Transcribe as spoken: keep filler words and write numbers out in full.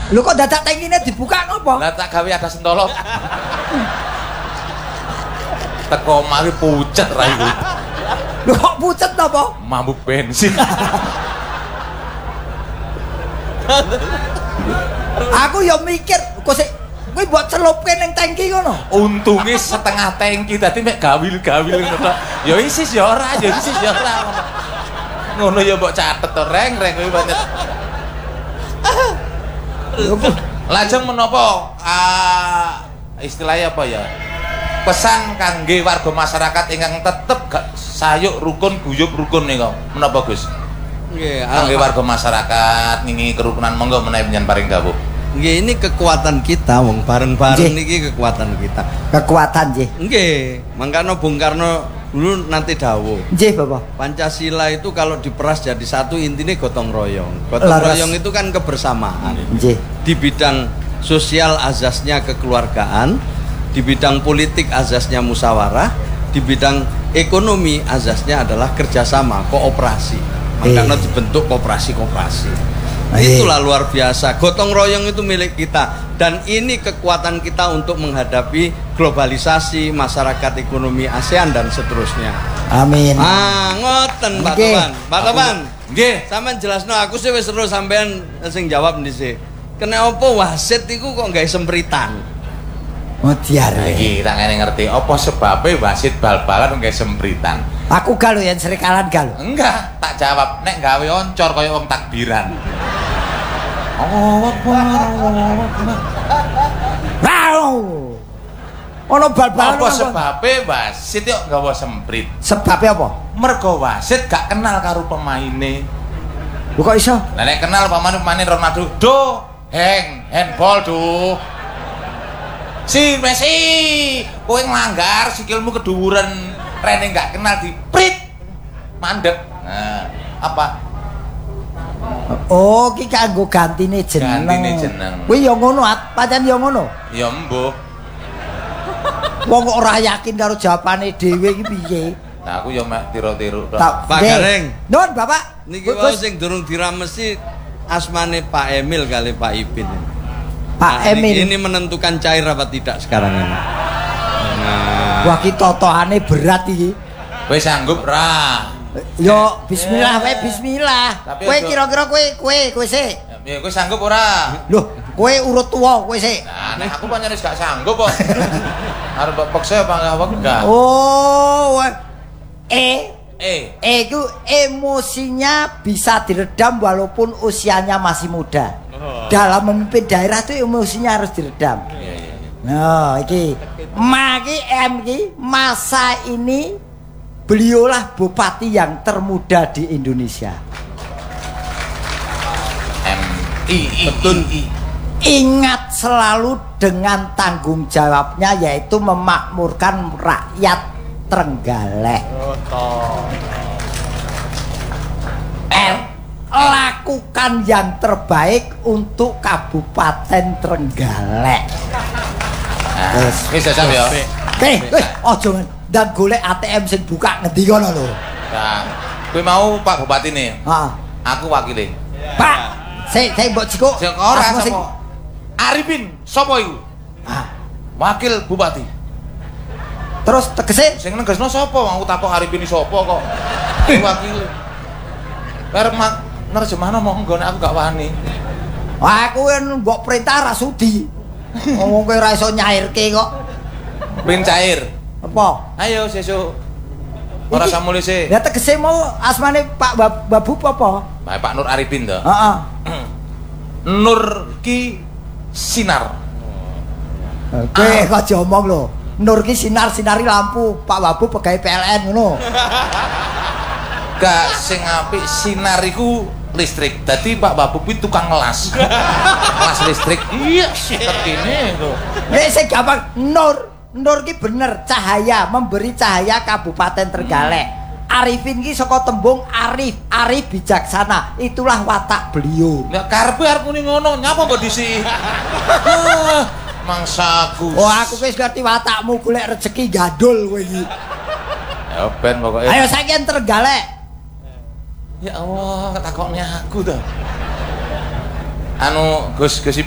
Lho kok dadak tangkine dibuka ngopo? Lah tak gawe ada sentolop. Teko mari pucet ra iku. Lho kok pucet apa? Mabuk bensin. Aku ya mikir kok sik kuwi mbok celupke ning tangki ngono. Untunge setengah tangki dadi mek gawil-gawil ngono. Ya isis ya ora, ya isis ya ora ngono. Ngono ya mbok catet to reng-reng kuwi banget. Lajeng menapa uh, istilahnya apa ya? Pesan kangge warga masyarakat ingkang tetep gak sayuk rukun guyub rukun nika. Menapa Gus? Nggih, Kangge warga masyarakat ngingi kerukunan monggo menawi njen paring dawuh. Nggih, ini kekuatan kita wong bareng-bareng niki kekuatan kita. Kekuatan nggih. Nggih, mangkano Bung Karno dulu nanti dawuh. Nggih, Bapak. Pancasila itu kalau diperas jadi satu intinya gotong royong. Gotong Laras. royong itu kan kebersamaan. Nggih. Di bidang sosial azasnya kekeluargaan, di bidang politik azasnya musyawarah, di bidang ekonomi azasnya adalah kerjasama, kooperasi. Makanya eh. dibentuk kooperasi-kooperasi. eh. Itulah luar biasa. Gotong royong itu milik kita dan ini kekuatan kita untuk menghadapi globalisasi masyarakat ekonomi ASEAN dan seterusnya. Amin. Ah, ngoten Pak Nggih. Topan. Pak Topan. Nggih. Sampeyan jelasno aku sih wis seru sampean sing jawab ndhisik. Kenapa wasit iku kok gawe sempritan? Oh diare. Iki tak ngene ngerti apa sebabe wasit bal-balan nggae sempritan. Aku galu yen serikalan galu. Enggak, tak jawab nek gawe oncor kaya wong takbiran. Oh, Wow. Ono bal-balan apa sebabe wasit kok nggawa semprit? Sebabe apa? Mergo wasit gak kenal karo pemaine. Lho kok iso? Lah nek kenal pemaine pemaine Ronaldo, do, heng, handball do. Si Messi, kowe nglanggar sikilmu keduwuran, rene gak kenal di prit. Mandek. Nah, apa? Oh, ki kanggo gantine jeneng. Gantine jeneng. Kuwi ya ngono, pancen ya ngono. Ya mbuh. Wong kok ora yakin karo jawabane dhewe iki piye? Nah, aku ya mek tiru-tiru tok. Tak- Pak Nggih. Gareng. Nun, Bapak. Niki Gus, wau Gus. sing durung diramesi asmane Pak Emil kali Pak Ipin. Pak Nah, niki Emil. ini menentukan cair apa tidak sekarang ini. Nah, Wah, ki totoane berat iki. Kowe sanggup ra? Yo, bismillah wae bismillah. Tapi Kowe aja- kira-kira kowe kowe kowe sik. Ya kowe sanggup ora? Loh, kowe urut tuwa kowe sik. Nah, nek aku pancen wis gak sanggup kok. Arep mbok paksa apa enggak enggak? Oh, wa- eh Eh, eh itu emosinya bisa diredam walaupun usianya masih muda. Dalam memimpin daerah itu emosinya harus diredam. iya iya. Nah, iki maki M ki masa ini beliaulah bupati yang termuda di Indonesia. M I I Betul. I. Ingat selalu dengan tanggung jawabnya yaitu memakmurkan rakyat Trenggalek. Eh, lakukan yang terbaik untuk Kabupaten Trenggalek. Nah, wis jajab ya. Eh, eh, ojo dan golek A T M sing buka ngendi kono lho. Nah, kowe mau Pak Bupati nih. Heeh. Aku wakile. Pak, sik sik mbok cikuk. Sing ora Asma sing- sapa? Arifin, sapa iku? Ah, Wakil Bupati. terus tegese Sing negesno sapa? Aku takok Arifin iki sapa kok. Wakil. Bar mak nerjemahno monggo nek aku gak wani. aku kan mbok perintah ra sudi. Ngomong kowe ora iso nyairke kok. Ben cair. Apa? Ayo sesuk. Ora Iki- samule sik. Ya tegese mau asmane Pak Bab- Babu apa? Bae Pak Nur Arifin to. Heeh. Nur Ki Sinar. Kowe kok aja omong lho. Nur ki sinar-sinari lampu, Pak Babu pegawai P L N ngono. Gak sing apik sinar iku listrik. Dadi Pak Babu kuwi tukang ngelas. Ngelas listrik. Iya, tekine kok. Nek sing gampang Nur, Nur ki bener cahaya, memberi cahaya Kabupaten Trenggalek. Arifin ki saka tembung arif, arif bijaksana. Itulah watak beliau. Nek karepe arep muni ngono, nyapa mbok disi? Ah, mangsaku. Oh, aku wis ngerti watakmu golek rezeki gadul kowe iki. Ya ben pokoke. Ayo saiki Trenggalek. Ya Allah, takoknya aku to. Anu Gus Gus